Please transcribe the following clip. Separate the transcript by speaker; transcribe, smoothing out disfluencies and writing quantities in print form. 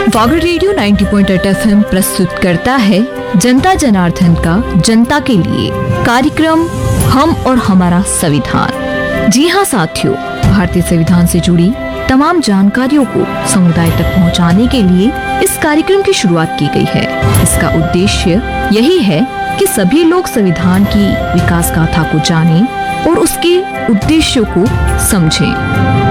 Speaker 1: वागर radio 90.8 FM प्रस्तुत करता है जनता जनार्दन का जनता के लिए कार्यक्रम हम और हमारा संविधान। जी हाँ साथियों, भारतीय संविधान से जुड़ी तमाम जानकारियों को समुदाय तक पहुंचाने के लिए इस कार्यक्रम की शुरुआत की गई है। इसका उद्देश्य यही है कि सभी लोग संविधान की विकास गाथा को जानें और उसके उद्देश्यों को समझें।